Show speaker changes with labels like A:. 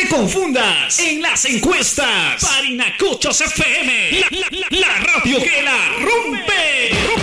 A: te confundas en las encuestas. Parinacochos FM, la radio que la rompe.